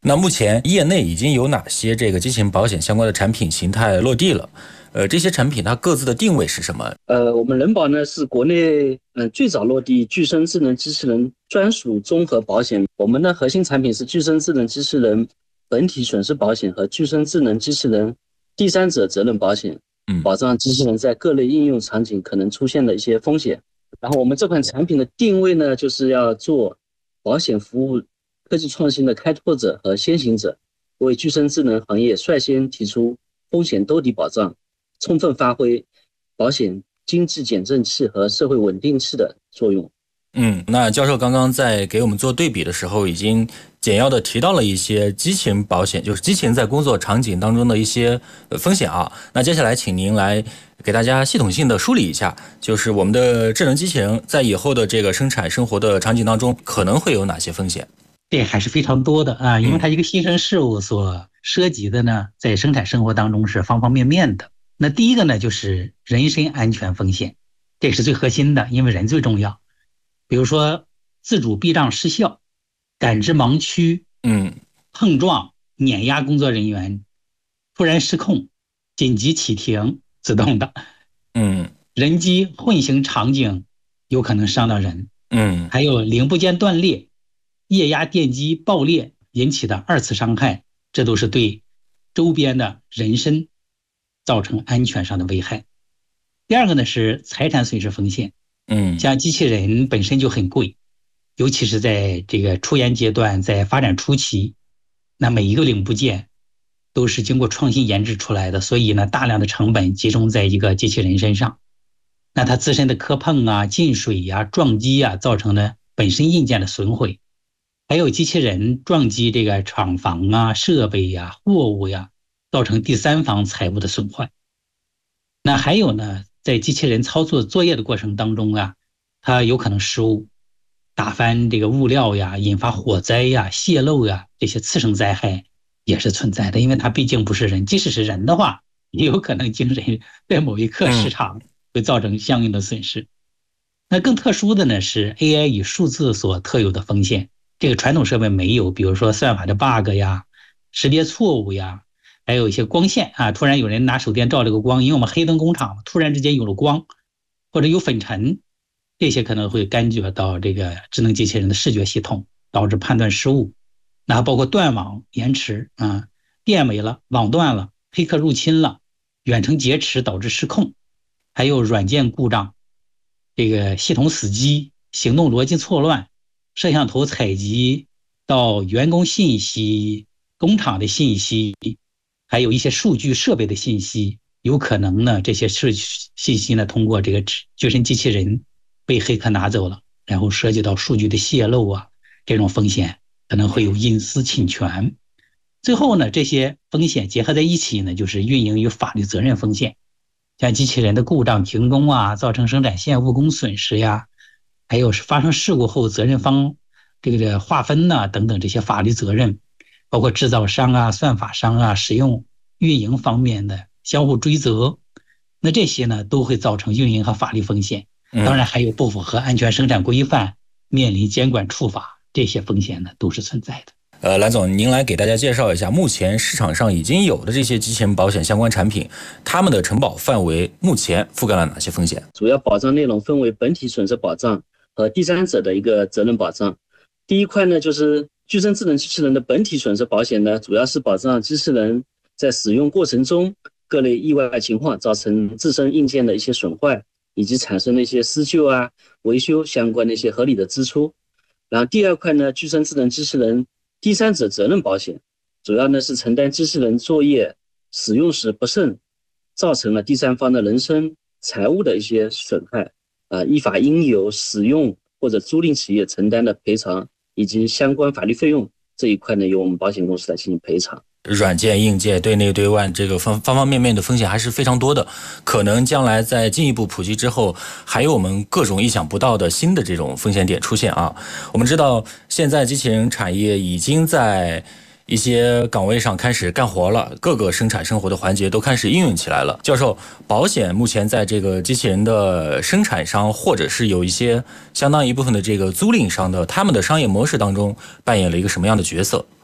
那目前业内已经有哪些这个机器人保险相关的产品形态落地了？这些产品它各自的定位是什么？ 我们人保呢是国内最早落地具身智能机器人专属综合保险。我们的核心产品是具身智能机器人本体损失保险和具身智能机器人第三者责任保险，保障机器人在各类应用场景可能出现的一些风险。然后我们这款产品的定位呢，就是要做保险服务科技创新的开拓者和先行者，为具身智能行业率先提出风险兜底保障，充分发挥保险经济减震器和社会稳定器的作用。 那教授刚刚在给我们做对比的时候，已经简要的提到了一些机器人保险，就是机器人在工作场景当中的一些风险啊。那接下来请您来给大家系统性的梳理一下，就是我们的智能机器人在以后的这个生产生活的场景当中可能会有哪些风险？ 这还是非常多的啊，因为它一个新生事物所涉及的呢，在生产生活当中是方方面面的。那第一个呢，就是人身安全风险，这是最核心的，因为人最重要。比如说自主避障失效、感知盲区、碰撞、碾压工作人员、突然失控、紧急启停自动的，人机混行场景有可能伤到人，还有零部件断裂、液压电机爆裂引起的二次伤害，这都是对周边的人身造成安全上的危害。第二个呢是财产损失风险，像机器人本身就很贵，尤其是在这个初研阶段，在发展初期，那每一个零部件都是经过创新研制出来的，所以呢，大量的成本集中在一个机器人身上，那它自身的磕碰啊、进水啊、撞击啊，造成的本身硬件的损毁，还有机器人撞击这个厂房啊、设备呀、货物呀，造成第三方财物的损坏。那还有呢，在机器人操作作业的过程当中啊，它有可能失误，打翻这个物料呀，引发火灾呀、泄漏呀，这些次生灾害也是存在的，因为它毕竟不是人，即使是人的话，也有可能精神在某一刻失常，会造成相应的损失。那更特殊的呢是 AI 与数字所特有的风险，这个传统设备没有，比如说算法的 bug 呀、识别错误呀，还有一些光线啊，突然有人拿手电照这个光，因为我们黑灯工厂突然之间有了光，或者有粉尘，这些可能会干扰到这个智能机器人的视觉系统，导致判断失误。那包括断网延迟啊，电没了，网断了，黑客入侵了，远程劫持导致失控，还有软件故障，这个系统死机、行动逻辑错乱、摄像头采集到员工信息、工厂的信息，还有一些数据设备的信息，有可能呢这些信息呢通过这个具身机器人被黑客拿走了，然后涉及到数据的泄露啊，这种风险可能会有隐私侵权。最后呢，这些风险结合在一起呢，就是运营与法律责任风险，像机器人的故障停工啊，造成生产线误工损失呀，还有是发生事故后责任方这个划分呐、等等这些法律责任，包括制造商啊、算法商啊、使用运营方面的相互追责，那这些呢都会造成运营和法律风险。当然还有不符合安全生产规范，面临监管处罚，这些风险呢都是存在的。 蓝总，您来给大家介绍一下目前市场上已经有的这些机器人保险相关产品，他们的承保范围目前覆盖了哪些风险？ 主要保障内容分为本体损失保障和第三者的一个责任保障。第一块呢，就是具身智能机器人的本体损失保险呢，主要是保障机器人在使用过程中各类意外情况造成自身硬件的一些损坏，以及产生的一些施救啊、维修相关的一些合理的支出。然后第二块呢，具身智能机器人第三者责任保险，主要呢是承担机器人作业使用时不慎造成了第三方的人身财物的一些损害，依法应由使用或者租赁企业承担的赔偿以及相关法律费用，这一块呢由我们保险公司来进行赔偿。 软件、硬件、对内对外，这个方方面面的风险还是非常多的。可能将来在进一步普及之后，还有我们各种意想不到的新的这种风险点出现啊。我们知道，现在机器人产业已经在一些岗位上开始干活了，各个生产生活的环节都开始应用起来了。教授，保险目前在这个机器人的生产商，或者是有一些相当一部分的这个租赁商的他们的商业模式当中扮演了一个什么样的角色？